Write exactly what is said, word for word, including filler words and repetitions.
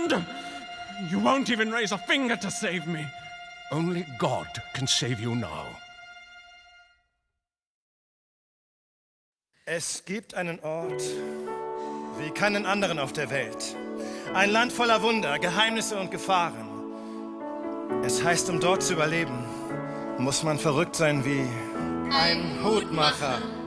And you won't even raise a finger to save me. Only God can save you now. Es gibt einen Ort wie keinen anderen auf der Welt. Ein Land voller Wunder, Geheimnisse und Gefahren. Es heißt, um dort zu überleben, muss man verrückt sein wie ein Hutmacher.